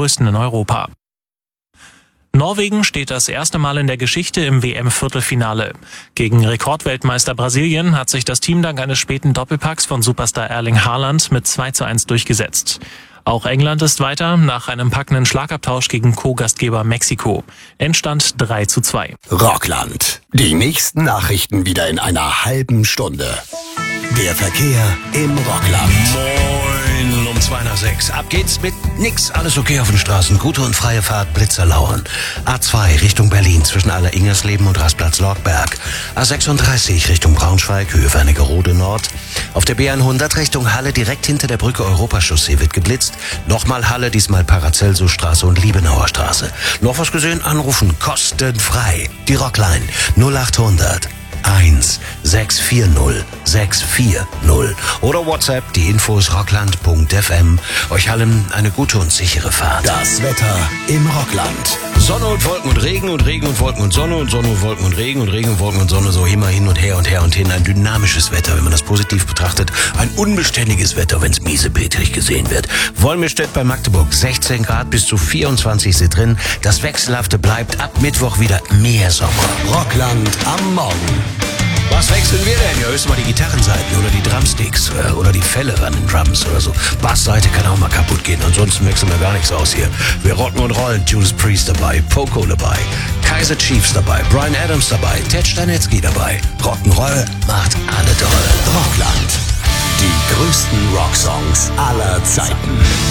größten in Europa. Norwegen steht das erste Mal in der Geschichte im WM-Viertelfinale. Gegen Rekordweltmeister Brasilien hat sich das Team dank eines späten Doppelpacks von Superstar Erling Haaland mit 2:1 durchgesetzt. Auch England ist weiter nach einem packenden Schlagabtausch gegen Co-Gastgeber Mexiko. Endstand 3:2. Rockland. Die nächsten Nachrichten wieder in einer halben Stunde. Der Verkehr im Rockland. Moin, um 2:06. Ab geht's mit nix. Alles okay auf den Straßen. Gute und freie Fahrt, Blitzer lauern. A2 Richtung Berlin zwischen Aller-Ingersleben und Rastplatz Lorkberg. A36 Richtung Braunschweig, Höhe Wernigerode Nord. Auf der B100 Richtung Halle direkt hinter der Brücke Europachaussee wird geblitzt. Nochmal Halle, diesmal Paracelsusstraße und Liebenauer Straße. Noch was gesehen? Anrufen, kostenfrei. Die Rockline 0800 1640 640 oder WhatsApp, die Infos rockland.fm. Euch allen eine gute und sichere Fahrt. Das Wetter im Rockland. Sonne und Wolken und Regen und Regen und Wolken und Sonne und Sonne und Wolken und Regen und Regen und Wolken und Sonne, so immer hin und her und her und hin. Ein dynamisches Wetter, wenn man das positiv betrachtet. Ein unbeständiges Wetter, wenn es miesepetrig gesehen wird. Wolmirstedt bei Magdeburg 16 Grad bis zu 24 sind drin. Das Wechselhafte bleibt ab Mittwoch wieder mehr Sommer. Rockland am Morgen. Was wechseln wir denn? Ja, höchstens mal die Gitarrenseiten oder die Drumsticks oder die Felle an den Drums oder so. Bassseite kann auch mal kaputt gehen, ansonsten wechseln wir gar nichts aus hier. Wir rocken und rollen. Judas Priest dabei, Poco dabei, Kaiser Chiefs dabei, Bryan Adams dabei, Ted Stanitzky dabei. Rock'n'Roll macht alle toll. Rockland. Die größten Rocksongs aller Zeiten.